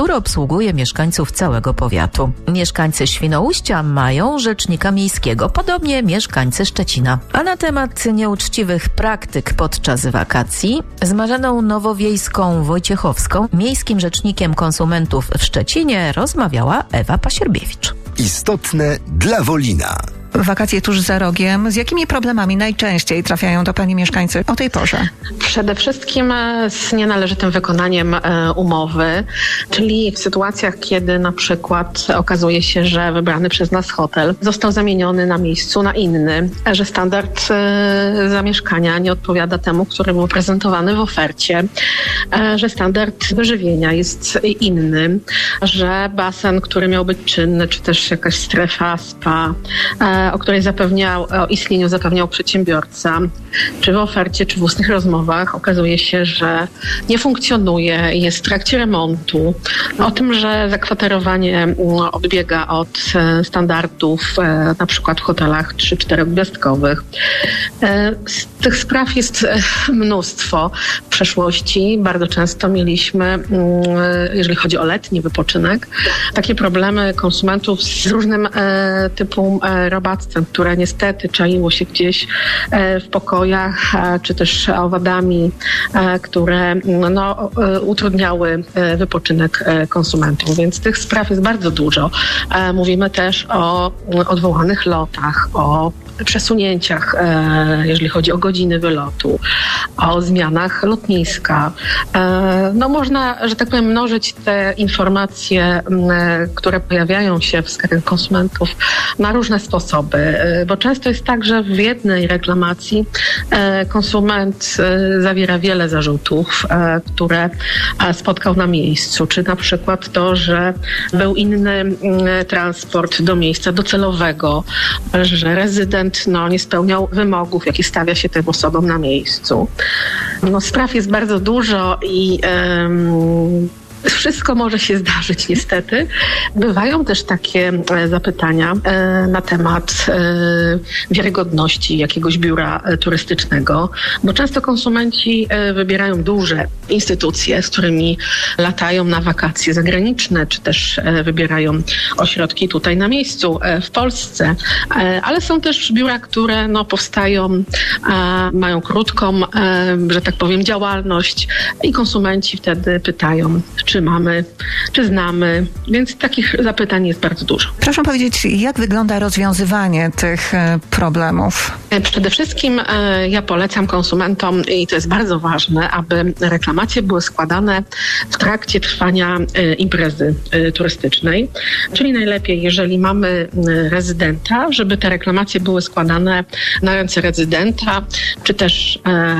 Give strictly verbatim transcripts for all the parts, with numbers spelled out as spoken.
który obsługuje mieszkańców całego powiatu. Mieszkańcy Świnoujścia mają rzecznika miejskiego, podobnie mieszkańcy Szczecina. A na temat nieuczciwych praktyk podczas wakacji z Marzeną Nowowiejską Wojciechowską, miejskim rzecznikiem konsumentów w Szczecinie, rozmawiała Ewa Pasierbiewicz. Istotne dla Wolina. Wakacje tuż za rogiem. Z jakimi problemami najczęściej trafiają do Pani mieszkańcy o tej porze? Przede wszystkim z nienależytym wykonaniem umowy, czyli w sytuacjach, kiedy na przykład okazuje się, że wybrany przez nas hotel został zamieniony na miejscu na inny, że standard zamieszkania nie odpowiada temu, który był prezentowany w ofercie, że standard wyżywienia jest inny, że basen, który miał być czynny, czy też jakaś strefa spa, o której zapewniał, o istnieniu zapewniał przedsiębiorca, czy w ofercie, czy w ustnych rozmowach okazuje się, że nie funkcjonuje, jest w trakcie remontu. O tym, że zakwaterowanie odbiega od standardów na przykład w hotelach trzy czterogwiazdkowych. Z tych spraw jest mnóstwo. W przeszłości bardzo często mieliśmy, jeżeli chodzi o letni wypoczynek, takie problemy konsumentów z różnym typu robactwem, które niestety czaiło się gdzieś w pokojach, czy też owadami, które no, utrudniały wypoczynek konsumentów. Więc tych spraw jest bardzo dużo. Mówimy też o odwołanych lotach, o przesunięciach, jeżeli chodzi o godziny wylotu, o zmianach lotniska. No można, że tak powiem, mnożyć te informacje, które pojawiają się w sklepach konsumentów na różne sposoby, bo często jest tak, że w jednej reklamacji konsument zawiera wiele zarzutów, które spotkał na miejscu, czy na przykład to, że był inny transport do miejsca docelowego, że rezydent no, nie spełniał wymogów, jakie stawia się tym osobom na miejscu. No, spraw jest bardzo dużo i um, wszystko może się zdarzyć niestety. Bywają też takie zapytania na temat wiarygodności jakiegoś biura turystycznego, bo często konsumenci wybierają duże instytucje, z którymi latają na wakacje zagraniczne, czy też wybierają ośrodki tutaj na miejscu w Polsce, ale są też biura, które no, powstają, mają krótką, że tak powiem, działalność i konsumenci wtedy pytają, czy mamy, czy znamy, więc takich zapytań jest bardzo dużo. Proszę powiedzieć, jak wygląda rozwiązywanie tych problemów? Przede wszystkim ja polecam konsumentom, i to jest bardzo ważne, aby reklamacje były składane w trakcie trwania imprezy turystycznej, czyli najlepiej, jeżeli mamy rezydenta, żeby te reklamacje były składane na ręce rezydenta, czy też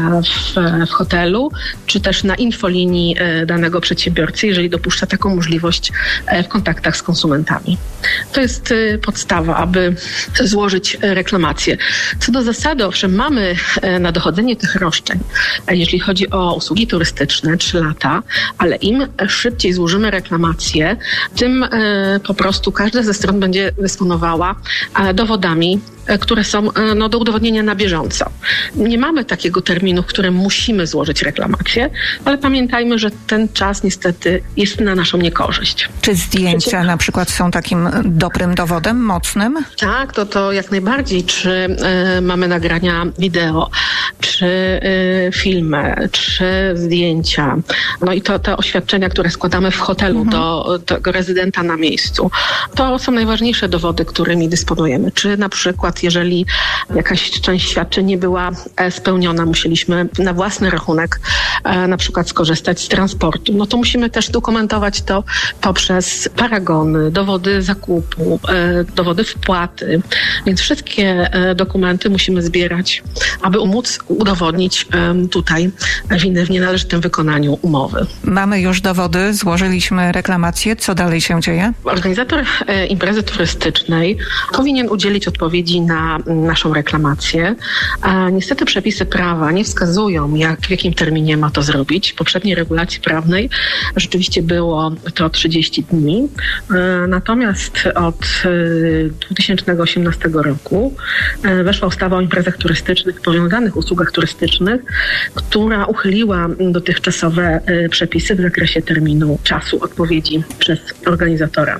w, w hotelu, czy też na infolinii danego przedsiębiorcy, jeżeli dopuszcza taką możliwość w kontaktach z konsumentami. To jest podstawa, aby złożyć reklamację. Co do zasady, owszem, mamy na dochodzenie tych roszczeń, jeśli chodzi o usługi turystyczne, trzy lata, ale im szybciej złożymy reklamację, tym po prostu każda ze stron będzie dysponowała dowodami, które są no, do udowodnienia na bieżąco. Nie mamy takiego terminu, w którym musimy złożyć reklamację, ale pamiętajmy, że ten czas niestety jest na naszą niekorzyść. Czy zdjęcia Przecież... na przykład są takim dobrym dowodem, mocnym? Tak, to, to jak najbardziej. Czy y, mamy nagrania wideo, czy y, filmy, czy zdjęcia. No i to te oświadczenia, które składamy w hotelu mhm. do tego rezydenta na miejscu. To są najważniejsze dowody, którymi dysponujemy. Czy na przykład jeżeli jakaś część świadczeń nie była spełniona, musieliśmy na własny rachunek na przykład skorzystać z transportu, no to musimy też dokumentować to poprzez paragony, dowody zakupu, dowody wpłaty. Więc wszystkie dokumenty musimy zbierać, aby móc udowodnić tutaj winę w nienależytym wykonaniu umowy. Mamy już dowody, złożyliśmy reklamację. Co dalej się dzieje? Organizator imprezy turystycznej powinien udzielić odpowiedzi na naszą reklamację. A niestety przepisy prawa nie wskazują, jak, w jakim terminie ma to zrobić. W poprzedniej regulacji prawnej rzeczywiście było to trzydzieści dni. Natomiast od dwa tysiące osiemnastego roku weszła ustawa o imprezach turystycznych, powiązanych usługach turystycznych, która uchyliła dotychczasowe przepisy w zakresie terminu czasu odpowiedzi przez organizatora.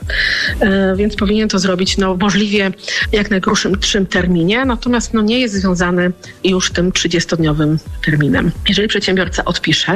Więc powinien to zrobić no, możliwie jak najkrótszym terminie, natomiast no, nie jest związany już tym trzydziestodniowym terminem. Jeżeli przedsiębiorca odpisze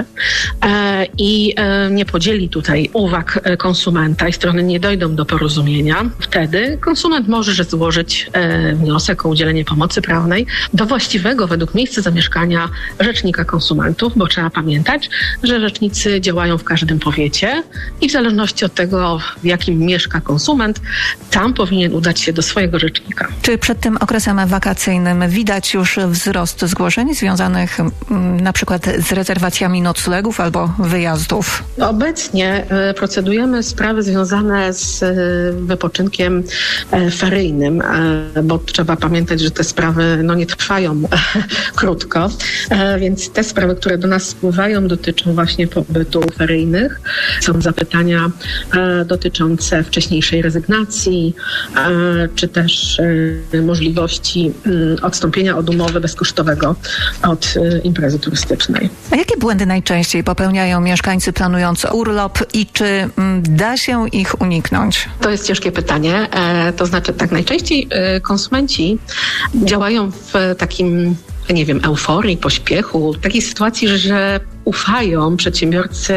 e, i e, nie podzieli tutaj uwag konsumenta i strony nie dojdą do porozumienia, wtedy konsument może złożyć e, wniosek o udzielenie pomocy prawnej do właściwego według miejsca zamieszkania rzecznika konsumentów, bo trzeba pamiętać, że rzecznicy działają w każdym powiecie i w zależności od tego, w jakim mieszka konsument, tam powinien udać się do swojego rzecznika. Czy przed tym okresem wakacyjnym widać już wzrost zgłoszeń związanych m, na przykład z rezerwacjami noclegów albo wyjazdów? Obecnie e, procedujemy sprawy związane z e, wypoczynkiem e, feryjnym, e, bo trzeba pamiętać, że te sprawy no, nie trwają e, krótko, e, więc te sprawy, które do nas spływają, dotyczą właśnie pobytu feryjnych. Są zapytania e, dotyczące wcześniejszej rezygnacji, e, czy też e, możliwości e, odstąpienia od umowy bezkosztowego od e, imprezy turystycznej. A jakie błędy najczęściej popełniają mieszkańcy planując urlop i czy m, da się ich uniknąć? To jest ciężkie pytanie. E, to znaczy tak, najczęściej e, konsumenci działają w takim, nie wiem, euforii, pośpiechu, takiej sytuacji, że, że ufają przedsiębiorcy,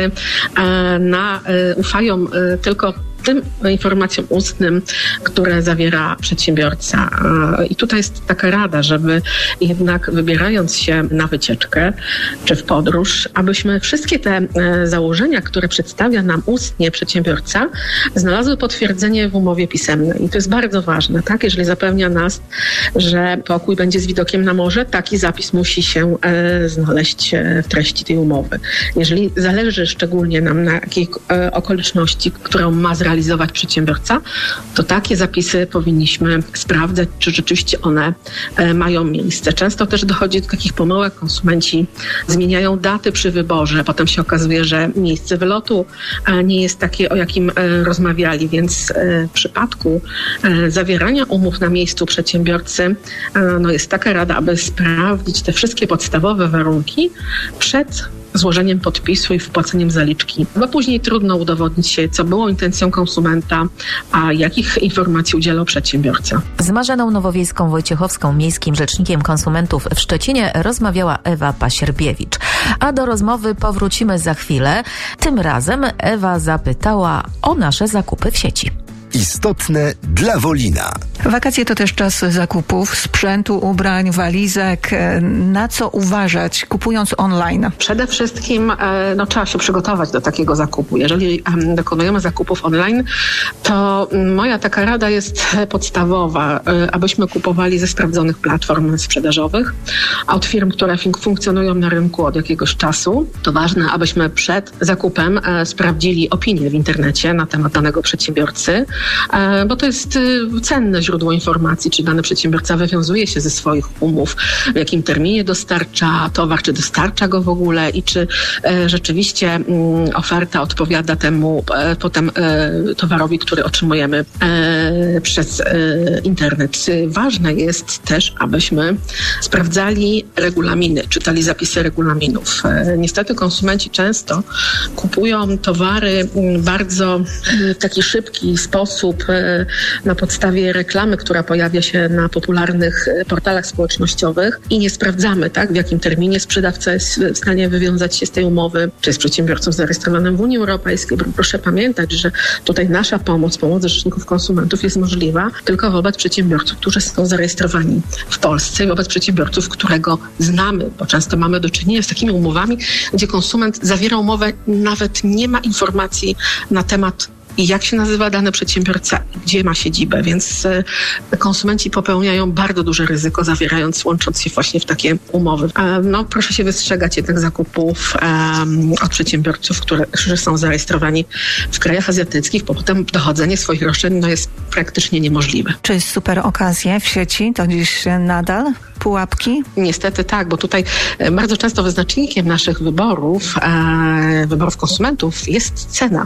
e, na, e, ufają e, tylko tym informacjom ustnym, które zawiera przedsiębiorca. I tutaj jest taka rada, żeby jednak wybierając się na wycieczkę czy w podróż, abyśmy wszystkie te założenia, które przedstawia nam ustnie przedsiębiorca, znalazły potwierdzenie w umowie pisemnej. I to jest bardzo ważne, tak? Jeżeli zapewnia nas, że pokój będzie z widokiem na morze, taki zapis musi się znaleźć w treści tej umowy. Jeżeli zależy szczególnie nam na jakiej okoliczności, którą ma zrealizować przedsiębiorca, to takie zapisy powinniśmy sprawdzać, czy rzeczywiście one mają miejsce. Często też dochodzi do takich pomyłek. Konsumenci zmieniają daty przy wyborze. Potem się okazuje, że miejsce wylotu nie jest takie, o jakim rozmawiali, więc w przypadku zawierania umów na miejscu przedsiębiorcy no jest taka rada, aby sprawdzić te wszystkie podstawowe warunki przed złożeniem podpisu i wpłaceniem zaliczki, bo później trudno udowodnić się, co było intencją konsumenta, a jakich informacji udzielał przedsiębiorca. Z Marzeną Nowowiejską-Wojciechowską, miejskim rzecznikiem konsumentów w Szczecinie, rozmawiała Ewa Pasierbiewicz. A do rozmowy powrócimy za chwilę. Tym razem Ewa zapytała o nasze zakupy w sieci. Istotne dla Wolina. Wakacje to też czas zakupów, sprzętu, ubrań, walizek. Na co uważać, kupując online? Przede wszystkim no, trzeba się przygotować do takiego zakupu. Jeżeli um, dokonujemy zakupów online, to moja taka rada jest podstawowa, abyśmy kupowali ze sprawdzonych platform sprzedażowych, a od firm, które fun- funkcjonują na rynku od jakiegoś czasu. To ważne, abyśmy przed zakupem e, sprawdzili opinię w internecie na temat danego przedsiębiorcy, e, bo to jest e, cenne źródło informacji, czy dany przedsiębiorca wywiązuje się ze swoich umów, w jakim terminie dostarcza towar, czy dostarcza go w ogóle i czy e, rzeczywiście m, oferta odpowiada temu e, potem e, towarowi, który otrzymujemy e, przez e, internet. Ważne jest też, abyśmy sprawdzali regulaminy, czytali zapisy regulaminów. E, niestety konsumenci często kupują towary bardzo w taki szybki sposób e, na podstawie reklamy, która pojawia się na popularnych portalach społecznościowych i nie sprawdzamy, tak, w jakim terminie sprzedawca jest w stanie wywiązać się z tej umowy, czy jest przedsiębiorcą zarejestrowanym w Unii Europejskiej. Proszę pamiętać, że tutaj nasza pomoc, pomoc rzeczników konsumentów jest możliwa tylko wobec przedsiębiorców, którzy są zarejestrowani w Polsce i wobec przedsiębiorców, którego znamy, bo często mamy do czynienia z takimi umowami, gdzie konsument zawiera umowę, nawet nie ma informacji na temat i jak się nazywa dany przedsiębiorca, gdzie ma siedzibę, więc konsumenci popełniają bardzo duże ryzyko, zawierając, łącząc się właśnie w takie umowy. No, proszę się wystrzegać jednak zakupów um, od przedsiębiorców, które, którzy są zarejestrowani w krajach azjatyckich, bo potem dochodzenie swoich roszczeń no, jest praktycznie niemożliwe. Czy super okazje w sieci to dziś nadal pułapki? Niestety tak, bo tutaj bardzo często wyznacznikiem naszych wyborów, e, wyborów konsumentów jest cena.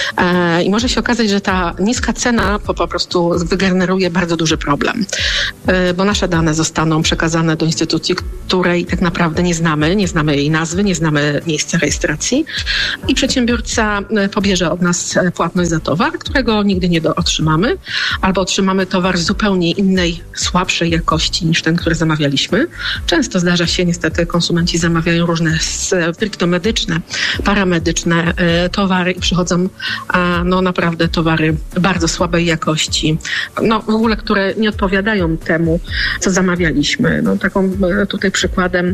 E, I może się okazać, że ta niska cena po, po prostu wygeneruje bardzo duży problem, e, bo nasze dane zostaną przekazane do instytucji, której tak naprawdę nie znamy, nie znamy jej nazwy, nie znamy miejsca rejestracji i przedsiębiorca pobierze od nas płatność za towar, którego nigdy nie do, otrzymamy, albo otrzymamy towar zupełnie innej, słabszej jakości niż ten, który zamawialiśmy. Często zdarza się, niestety, konsumenci zamawiają różne stricte medyczne, paramedyczne e, towary i przychodzą a, no naprawdę towary bardzo słabej jakości, no w ogóle, które nie odpowiadają temu, co zamawialiśmy. No taką e, tutaj przykładem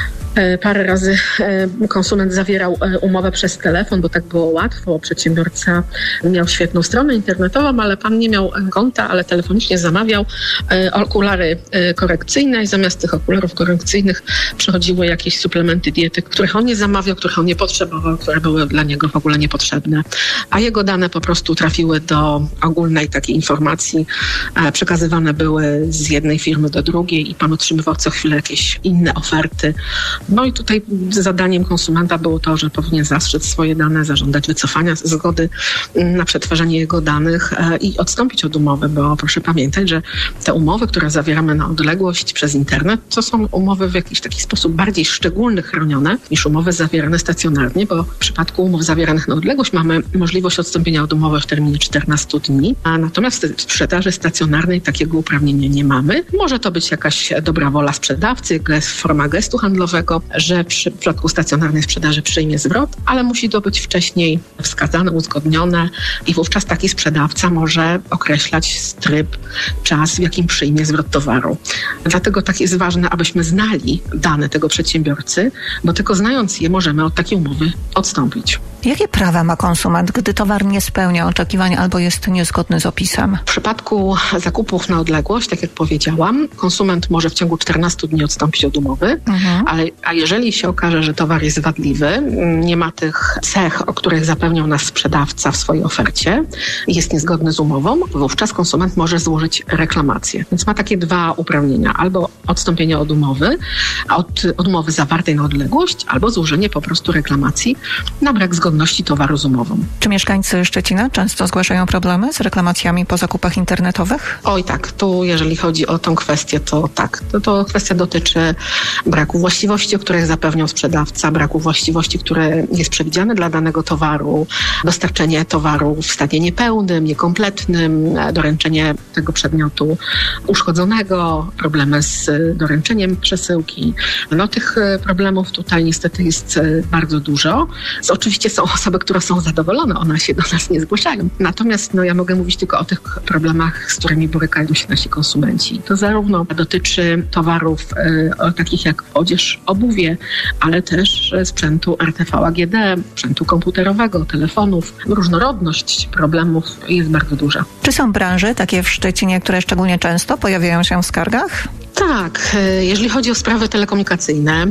e, parę razy e, konsument zawierał e, umowę przez telefon, bo tak było łatwo. Przedsiębiorca miał świetną stronę internetową, ale pan nie miał konta, ale telefonicznie zamawiał e, okulary e, korekcyjne i zamiast tych okularów korekcyjnych przychodziły jakieś suplementy diety, których on nie zamawiał, których on nie potrzebował, które były dla niego w ogóle niepotrzebne. A jego dane po prostu trafiły do ogólnej takiej informacji, e, przekazywane były z jednej firmy do drugiej i pan otrzymywał co chwilę jakieś inne oferty. No i tutaj zadaniem konsumenta było to, że powinien zastrzec swoje dane, zażądać wycofania zgody na przetwarzanie jego danych e, i odstąpić od umowy, bo proszę pamiętać, że te umowy, które zawieramy na odległość przez internet, to są umowy w jakiś taki sposób bardziej szczególny, chronione niż umowy zawierane stacjonarnie, bo w przypadku umów zawieranych na odległość mamy możliwość odstąpienia od umowy w terminie czternastu dni, a natomiast w sprzedaży stacjonarnej takiego uprawnienia nie mamy. Może to być jakaś dobra wola sprzedawcy, forma gestu handlowego, że przy w przypadku stacjonarnej sprzedaży przyjmie zwrot, ale musi to być wcześniej wskazane, uzgodnione i wówczas taki sprzedawca może określać tryb, czas, w jakim przyjmie zwrot towaru. Dlatego tak jest ważne, abyśmy znali dane tego przedsiębiorcy, bo tylko znając je możemy od takiej umowy odstąpić. Jakie prawa ma konsument, gdy towar nie spełnia oczekiwań albo jest niezgodny z opisem? W przypadku zakupów na odległość, tak jak powiedziałam, konsument może w ciągu czternastu dni odstąpić od umowy, mhm. ale, a jeżeli się okaże, że towar jest wadliwy, nie ma tych cech, o których zapewniał nas sprzedawca w swojej ofercie, jest niezgodny z umową, wówczas konsument może złożyć reklamację. Więc ma takie dwa uprawnienia. Albo odstąpienie od umowy, od, od umowy zawartej na odległość, albo złożenie po prostu reklamacji na brak zgodności towaru z umową. Czy mieszkańcy Szczecina często zgłaszają problemy z reklamacjami po zakupach internetowych? Oj tak, tu jeżeli chodzi o tą kwestię, to tak. To, to kwestia dotyczy braku właściwości, o których zapewniał sprzedawca, braku właściwości, które jest przewidziane dla danego towaru, dostarczenie towaru w stanie niepełnym, niekompletnym, doręczenie tego przedmiotu uszkodzonego, problemy z doręczeniem przesyłki. No tych problemów tutaj niestety jest bardzo dużo. Oczywiście są osoby, które są zadowolone, one się do nas nie zgłaszają. Natomiast no, ja mogę mówić tylko o tych problemach, z którymi borykają się nasi konsumenci. To zarówno dotyczy towarów e, takich jak odzież, obuwie, ale też sprzętu R T V A G D, sprzętu komputerowego, telefonów. Różnorodność problemów jest bardzo duża. Czy są branże takie w Szczecinie, które szczególnie często pojawiają się w skargach? Tak, jeżeli chodzi o sprawy telekomunikacyjne,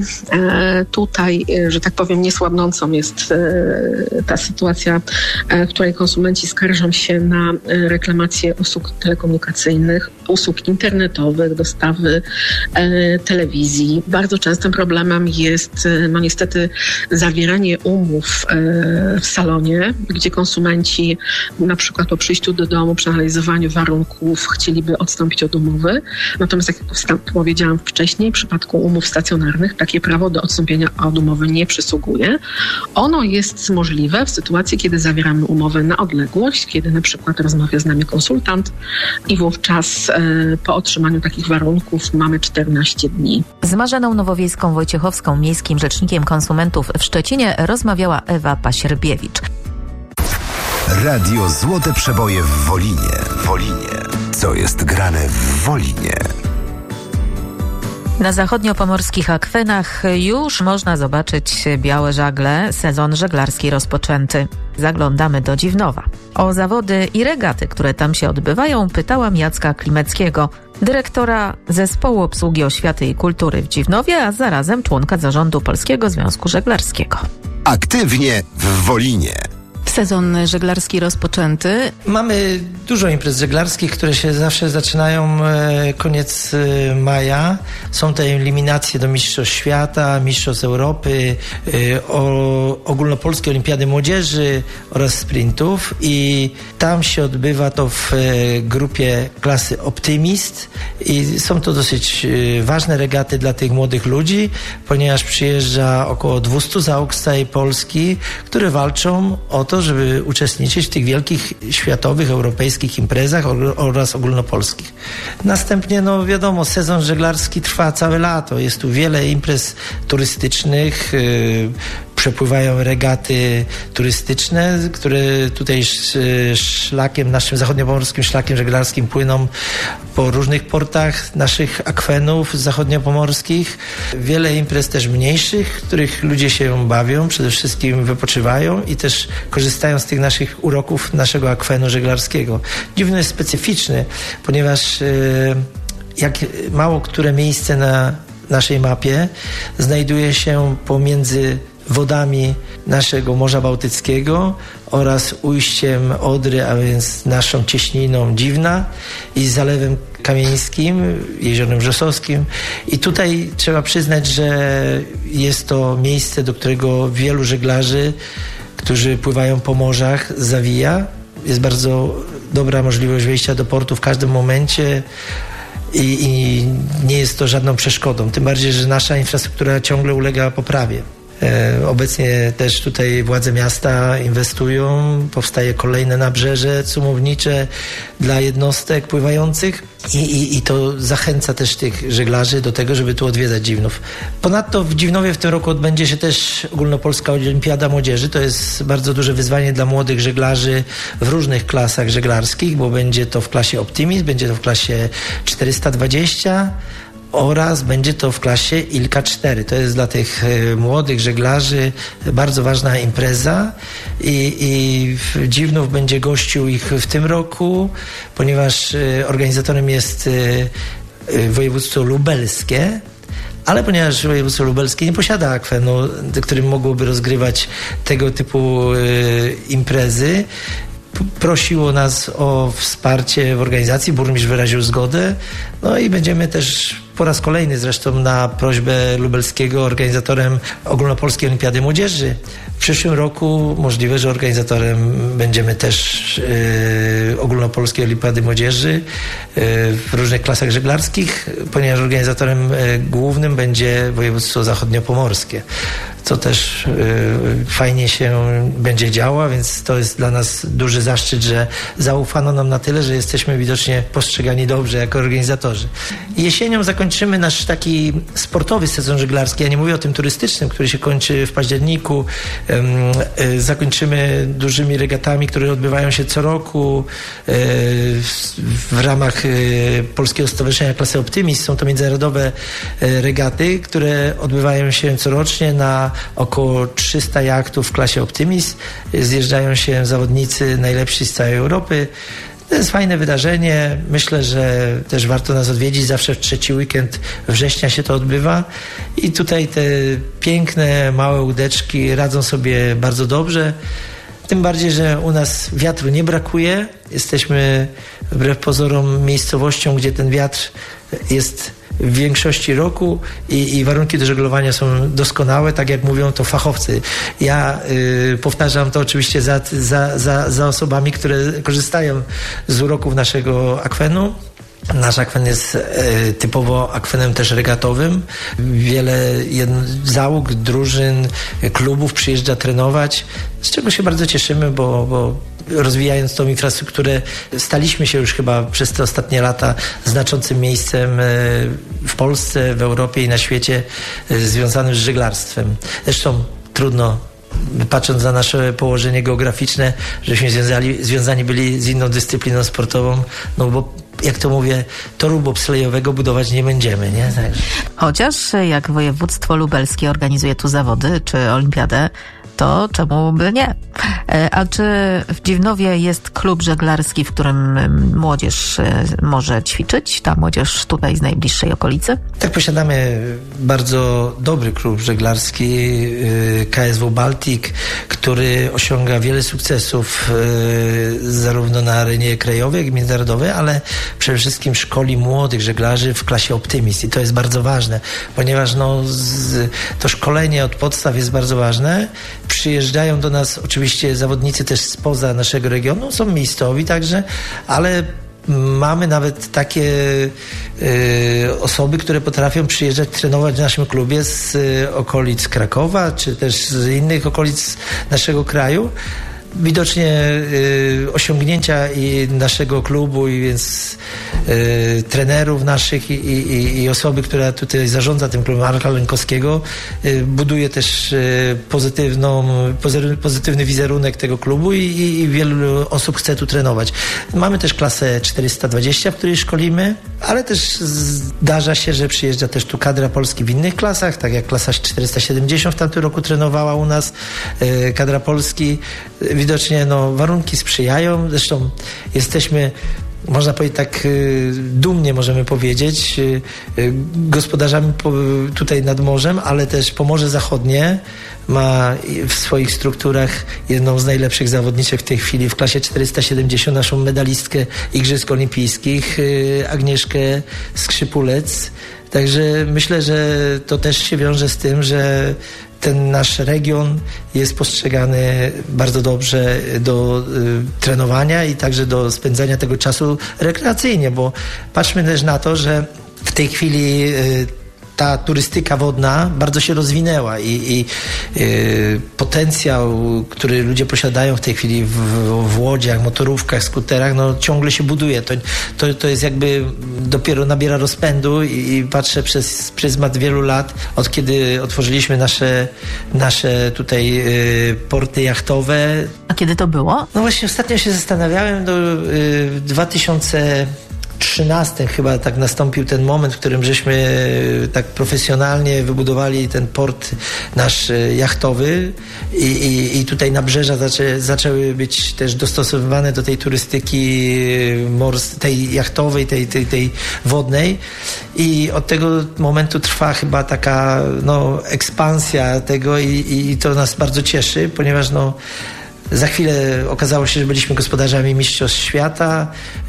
tutaj, że tak powiem, niesłabnącą jest ta sytuacja, w której konsumenci skarżą się na reklamację usług telekomunikacyjnych, usług internetowych, dostawy telewizji. Bardzo częstym problemem jest no niestety zawieranie umów w salonie, gdzie konsumenci na przykład po przyjściu do domu, przeanalizowaniu warunków chcieliby odstąpić od umowy. Natomiast jak powiedziałam wcześniej, w przypadku umów stacjonarnych takie prawo do odstąpienia od umowy nie przysługuje. Ono jest możliwe w sytuacji, kiedy zawieramy umowę na odległość, kiedy na przykład rozmawia z nami konsultant i wówczas e, po otrzymaniu takich warunków mamy czternaście dni. Z Marzeną Nowowiejską-Wojciechowską, miejskim rzecznikiem konsumentów w Szczecinie, rozmawiała Ewa Pasierbiewicz. Radio Złote Przeboje w Wolinie. Wolinie. Co jest grane w Wolinie? Na zachodniopomorskich akwenach już można zobaczyć białe żagle. Sezon żeglarski rozpoczęty. Zaglądamy do Dziwnowa. O zawody i regaty, które tam się odbywają, pytałam Jacka Klimeckiego, dyrektora Zespołu Obsługi Oświaty i Kultury w Dziwnowie, a zarazem członka zarządu Polskiego Związku Żeglarskiego. Aktywnie w Wolinie. Sezon żeglarski rozpoczęty. Mamy dużo imprez żeglarskich, które się zawsze zaczynają e, koniec e, maja. Są te eliminacje do Mistrzostw Świata, Mistrzostw Europy, e, o, ogólnopolskie Olimpiady Młodzieży oraz sprintów i tam się odbywa to w e, grupie klasy Optymist i są to dosyć e, ważne regaty dla tych młodych ludzi, ponieważ przyjeżdża około dwieście załóg z całej Polski, które walczą o to, żeby uczestniczyć w tych wielkich światowych, europejskich imprezach oraz ogólnopolskich. Następnie, no wiadomo, sezon żeglarski trwa całe lato. Jest tu wiele imprez turystycznych, yy, przepływają regaty turystyczne, które tutaj szlakiem, naszym zachodniopomorskim szlakiem żeglarskim płyną po różnych portach naszych akwenów zachodniopomorskich. Wiele imprez też mniejszych, w których ludzie się bawią, przede wszystkim wypoczywają i też korzystają z tych naszych uroków naszego akwenu żeglarskiego. Dziwny jest specyficzny, ponieważ jak mało które miejsce na naszej mapie znajduje się pomiędzy wodami naszego Morza Bałtyckiego oraz ujściem Odry, a więc naszą cieśniną Dziwna i Zalewem Kamieńskim, Jeziorem Wrzosowskim. I tutaj trzeba przyznać, że jest to miejsce, do którego wielu żeglarzy, którzy pływają po morzach, zawija. Jest bardzo dobra możliwość wejścia do portu w każdym momencie. I, i nie jest to żadną przeszkodą. Tym bardziej, że nasza infrastruktura ciągle ulega poprawie. E, obecnie też tutaj władze miasta inwestują, powstaje kolejne nabrzeże cumownicze dla jednostek pływających i, i, i to zachęca też tych żeglarzy do tego, żeby tu odwiedzać Dziwnów. Ponadto w Dziwnowie w tym roku odbędzie się też ogólnopolska Olimpiada Młodzieży. To jest bardzo duże wyzwanie dla młodych żeglarzy w różnych klasach żeglarskich, bo będzie to w klasie Optimist, będzie to w klasie czterysta dwadzieścia oraz będzie to w klasie Ilka cztery. To jest dla tych młodych żeglarzy bardzo ważna impreza i, i Dziwnów będzie gościł ich w tym roku, ponieważ organizatorem jest województwo lubelskie, ale ponieważ województwo lubelskie nie posiada akwenu, którym mogłoby rozgrywać tego typu imprezy, prosiło nas o wsparcie w organizacji, burmistrz wyraził zgodę, no i będziemy też po raz kolejny zresztą na prośbę lubelskiego organizatorem ogólnopolskiej Olimpiady Młodzieży. W przyszłym roku możliwe, że organizatorem będziemy też yy, ogólnopolskiej Olimpiady Młodzieży yy, w różnych klasach żeglarskich, ponieważ organizatorem yy, głównym będzie województwo zachodniopomorskie, co też yy, fajnie się będzie działo, więc to jest dla nas duży zaszczyt, że zaufano nam na tyle, że jesteśmy widocznie postrzegani dobrze jako organizatorzy. Jesienią zakończymy nasz taki sportowy sezon żeglarski. Ja nie mówię o tym turystycznym, który się kończy w październiku. Zakończymy dużymi regatami, które odbywają się co roku w ramach Polskiego Stowarzyszenia Klasy Optymist. Są to międzynarodowe regaty, które odbywają się corocznie na około trzysta jachtów w klasie Optymist. Zjeżdżają się zawodnicy najlepsi z całej Europy. To jest fajne wydarzenie. Myślę, że też warto nas odwiedzić. Zawsze w trzeci weekend września się to odbywa. I tutaj te piękne, małe łódeczki radzą sobie bardzo dobrze. Tym bardziej, że u nas wiatru nie brakuje. Jesteśmy wbrew pozorom miejscowością, gdzie ten wiatr jest w większości roku i, i warunki do żeglowania są doskonałe, tak jak mówią to fachowcy. Ja y, powtarzam to oczywiście za, za, za, za osobami, które korzystają z uroków naszego akwenu. Nasz akwen jest e, typowo akwenem też regatowym. Wiele jedno, załóg, drużyn, klubów przyjeżdża trenować, z czego się bardzo cieszymy, bo, bo rozwijając tą infrastrukturę staliśmy się już chyba przez te ostatnie lata znaczącym miejscem e, w Polsce, w Europie i na świecie e, związanym z żeglarstwem. Zresztą trudno, patrząc na nasze położenie geograficzne, żeśmy związali, związani byli z inną dyscypliną sportową, no bo jak to mówię, toru bobslejowego budować nie będziemy, nie? Tak. Chociaż jak województwo lubelskie organizuje tu zawody czy olimpiadę, to czemu by nie? A czy w Dziwnowie jest klub żeglarski, w którym młodzież może ćwiczyć? Ta młodzież tutaj z najbliższej okolicy? Tak, posiadamy bardzo dobry klub żeglarski K S W Baltic, który osiąga wiele sukcesów zarówno na arenie krajowej, jak i międzynarodowej, ale przede wszystkim szkoli młodych żeglarzy w klasie Optimist i to jest bardzo ważne, ponieważ no, z, to szkolenie od podstaw jest bardzo ważne. Przyjeżdżają do nas oczywiście zawodnicy też spoza naszego regionu, są miejscowi także, ale mamy nawet takie y, osoby, które potrafią przyjeżdżać, trenować w naszym klubie z y, okolic Krakowa, czy też z innych okolic naszego kraju. Widocznie y, osiągnięcia i naszego klubu i więc y, trenerów naszych i, i, i osoby, która tutaj zarządza tym klubem, Marka Lękowskiego, y, buduje też y, pozytywną, pozytywny wizerunek tego klubu i, i wielu osób chce tu trenować. Mamy też klasę czterysta dwadzieścia, w której szkolimy, ale też zdarza się, że przyjeżdża też tu kadra Polski w innych klasach, tak jak klasa czterysta siedemdziesiąt w tamtym roku trenowała u nas y, kadra Polski. Widocznie no, warunki sprzyjają, zresztą jesteśmy, można powiedzieć tak dumnie możemy powiedzieć, gospodarzami tutaj nad morzem, ale też Pomorze Zachodnie ma w swoich strukturach jedną z najlepszych zawodniczek w tej chwili w klasie czterysta siedemdziesiąt, naszą medalistkę Igrzysk Olimpijskich, Agnieszkę Skrzypulec. Także myślę, że to też się wiąże z tym, że ten nasz region jest postrzegany bardzo dobrze do y, trenowania i także do spędzania tego czasu rekreacyjnie, bo patrzmy też na to, że w tej chwili y, ta turystyka wodna bardzo się rozwinęła i, i y, potencjał, który ludzie posiadają w tej chwili w, w łodziach, motorówkach, skuterach, no ciągle się buduje. To, to, to jest jakby dopiero nabiera rozpędu i, i patrzę przez pryzmat wielu lat, od kiedy otworzyliśmy nasze, nasze tutaj y, porty jachtowe. A kiedy to było? No właśnie ostatnio się zastanawiałem, do y, dwa tysiące trzynastym chyba tak nastąpił ten moment, w którym żeśmy tak profesjonalnie wybudowali ten port nasz jachtowy i, i, i tutaj nabrzeża zaczę, zaczęły być też dostosowywane do tej turystyki mors, tej jachtowej, tej, tej, tej wodnej i od tego momentu trwa chyba taka no, ekspansja tego i, i to nas bardzo cieszy, ponieważ no za chwilę okazało się, że byliśmy gospodarzami Mistrzostw Świata.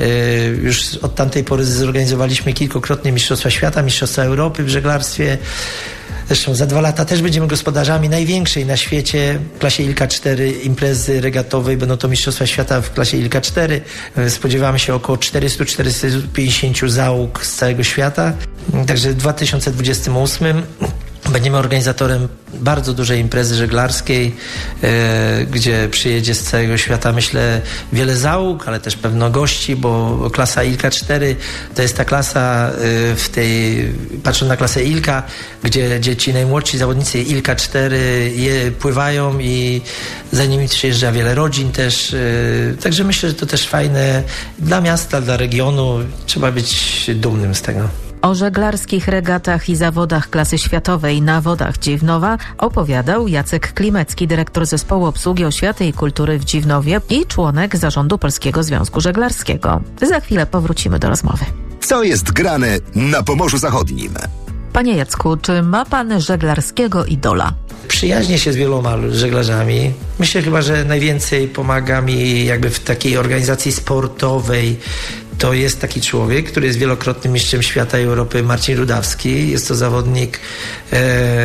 Już od tamtej pory zorganizowaliśmy kilkukrotnie Mistrzostwa Świata, Mistrzostwa Europy w żeglarstwie. Zresztą za dwa lata też będziemy gospodarzami największej na świecie w klasie Ilka cztery imprezy regatowej. Będą to Mistrzostwa Świata w klasie Ilka cztery. Spodziewamy się około czterysta do czterystu pięćdziesięciu załóg z całego świata. Także w dwa tysiące dwudziestym ósmym będziemy organizatorem bardzo dużej imprezy żeglarskiej, e, gdzie przyjedzie z całego świata, myślę, wiele załóg, ale też pewno gości, bo klasa Ilka cztery to jest ta klasa e, w tej, patrząc na klasę Ilka, gdzie dzieci najmłodsi zawodnicy Ilka cztery je pływają i za nimi przyjeżdża wiele rodzin też. E, także myślę, że to też fajne dla miasta, dla regionu. Trzeba być dumnym z tego. O żeglarskich regatach i zawodach klasy światowej na wodach Dziwnowa opowiadał Jacek Klimecki, dyrektor Zespołu Obsługi Oświaty i Kultury w Dziwnowie i członek zarządu Polskiego Związku Żeglarskiego. Za chwilę powrócimy do rozmowy. Co jest grane na Pomorzu Zachodnim? Panie Jacku, czy ma pan żeglarskiego idola? Przyjaźnię się z wieloma żeglarzami. Myślę chyba, że najwięcej pomaga mi jakby w takiej organizacji sportowej. To jest taki człowiek, który jest wielokrotnym mistrzem świata i Europy, Marcin Rudawski. Jest to zawodnik e,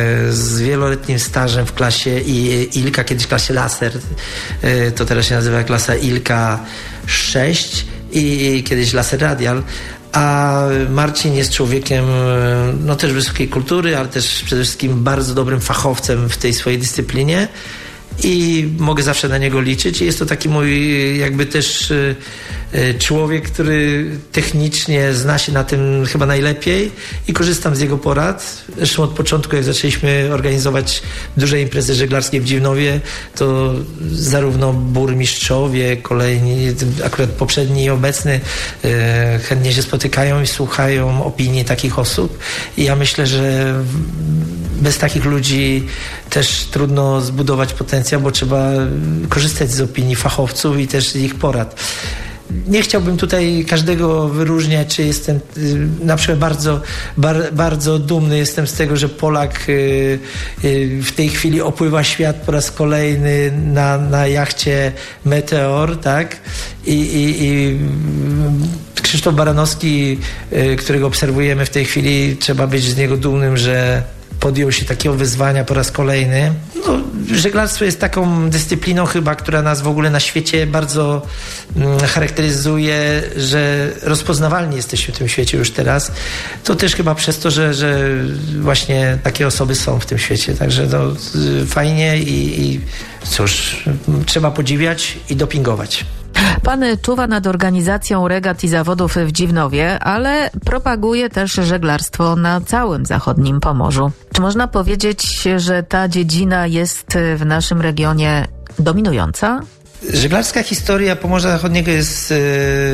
z wieloletnim stażem w klasie I, Ilka, kiedyś w klasie Laser. E, to teraz się nazywa klasa Ilka sześć i, i kiedyś Laser Radial. A Marcin jest człowiekiem no też wysokiej kultury, ale też przede wszystkim bardzo dobrym fachowcem w tej swojej dyscyplinie. i mogę zawsze na niego liczyć. Jest to taki mój jakby też człowiek, który technicznie zna się na tym chyba najlepiej i korzystam z jego porad. Zresztą od początku, jak zaczęliśmy organizować duże imprezy żeglarskie w Dziwnowie, to zarówno burmistrzowie, kolejni, akurat poprzedni i obecny, chętnie się spotykają i słuchają opinii takich osób. I ja myślę, że bez takich ludzi też trudno zbudować potencjał, bo trzeba korzystać z opinii fachowców i też z ich porad. Nie chciałbym tutaj każdego wyróżniać, czy jestem na przykład bardzo, bar, bardzo dumny jestem z tego, że Polak w tej chwili opływa świat po raz kolejny na, na jachcie Meteor, tak? I, i, i Krzysztof Baranowski, którego obserwujemy w tej chwili, trzeba być z niego dumnym, że podjął się takiego wyzwania po raz kolejny. No, żeglarstwo jest taką dyscypliną chyba, która nas w ogóle na świecie bardzo mm, charakteryzuje, że rozpoznawalni jesteśmy w tym świecie już teraz. To też chyba przez to, że, że właśnie takie osoby są w tym świecie. Także no, fajnie i, i cóż, trzeba podziwiać i dopingować. Pan czuwa nad organizacją regat i zawodów w Dziwnowie, ale propaguje też żeglarstwo na całym zachodnim Pomorzu. Czy można powiedzieć, że ta dziedzina jest w naszym regionie dominująca? Żeglarska historia Pomorza Zachodniego jest y,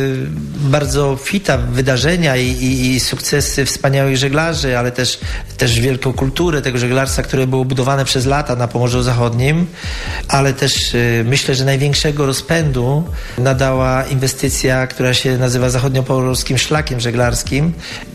bardzo fita w wydarzenia i, i, i sukcesy wspaniałych żeglarzy, ale też, też wielką kulturę tego żeglarstwa, które było budowane przez lata na Pomorzu Zachodnim, ale też y, myślę, że największego rozpędu nadała inwestycja, która się nazywa Zachodniopomorskim Szlakiem Żeglarskim.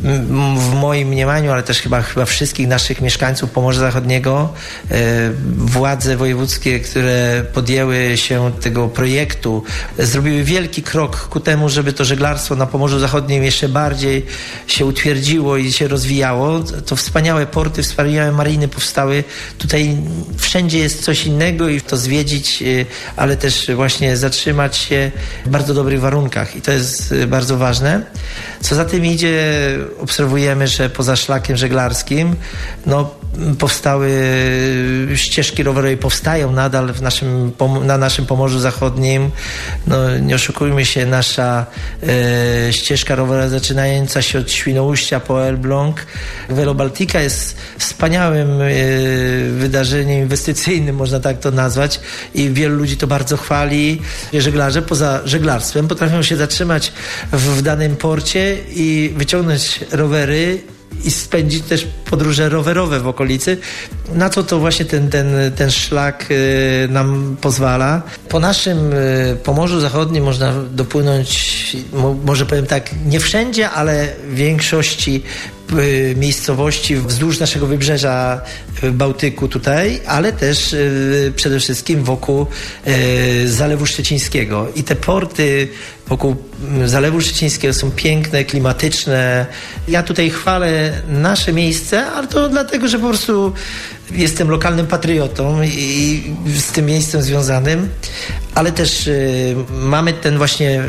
W moim mniemaniu, ale też chyba, chyba wszystkich naszych mieszkańców Pomorza Zachodniego, y, władze wojewódzkie, które podjęły się tego projektu, zrobiły wielki krok ku temu, żeby to żeglarstwo na Pomorzu Zachodnim jeszcze bardziej się utwierdziło i się rozwijało. To wspaniałe porty, wspaniałe mariny powstały. Tutaj wszędzie jest coś innego i to zwiedzić, ale też właśnie zatrzymać się w bardzo dobrych warunkach i to jest bardzo ważne. Co za tym idzie, obserwujemy, że poza szlakiem żeglarskim no, powstały ścieżki rowerowe, powstają nadal w naszym, na naszym Pomorzu Zachodnim. No, nie oszukujmy się, nasza e, ścieżka rowerowa zaczynająca się od Świnoujścia po Elbląg. Velo Baltica jest wspaniałym e, wydarzeniem inwestycyjnym, można tak to nazwać, i wielu ludzi to bardzo chwali. Żeglarze poza żeglarstwem potrafią się zatrzymać w, w danym porcie i wyciągnąć rowery i spędzić też podróże rowerowe w okolicy, na co to właśnie ten, ten, ten szlak y, nam pozwala. Po naszym y, Pomorzu Zachodnim można dopłynąć, mo, może powiem tak, nie wszędzie, ale w większości y, miejscowości wzdłuż naszego wybrzeża Bałtyku tutaj, ale też y, przede wszystkim wokół y, Zalewu Szczecińskiego. I te porty wokół Zalewu Szczecińskiego są piękne, klimatyczne. Ja tutaj chwalę nasze miejsce, ale to dlatego, że po prostu jestem lokalnym patriotą i z tym miejscem związanym, ale też y, mamy ten właśnie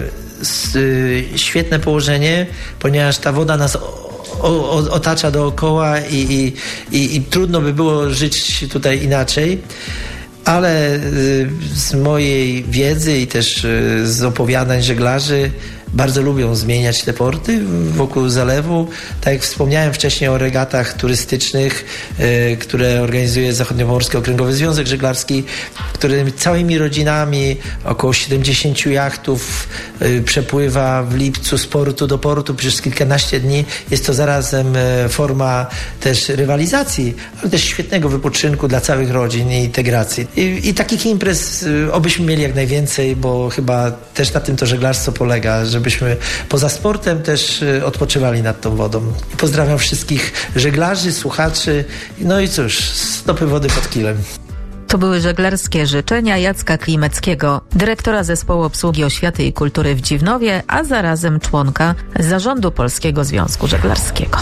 y, świetne położenie, ponieważ ta woda nas o, o, otacza dookoła i, i, i, i trudno by było żyć tutaj inaczej. Ale z mojej wiedzy i też z opowiadań żeglarzy bardzo lubią zmieniać te porty wokół zalewu. Tak jak wspomniałem wcześniej o regatach turystycznych, y, które organizuje Zachodniopomorski Okręgowy Związek Żeglarski, który całymi rodzinami, około siedemdziesiąt jachtów y, przepływa w lipcu z portu do portu przez kilkanaście dni. Jest to zarazem y, forma też rywalizacji, ale też świetnego wypoczynku dla całych rodzin i integracji. I, i takich imprez y, obyśmy mieli jak najwięcej, bo chyba też na tym to żeglarstwo polega, że żebyśmy poza sportem też odpoczywali nad tą wodą. Pozdrawiam wszystkich żeglarzy, słuchaczy. No i cóż, stopy wody pod kilem. To były żeglarskie życzenia Jacka Klimeckiego, dyrektora Zespołu Obsługi Oświaty i Kultury w Dziwnowie, a zarazem członka Zarządu Polskiego Związku Żeglarskiego.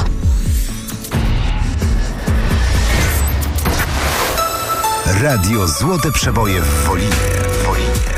Radio Złote Przeboje w Wolinie. Wolinie.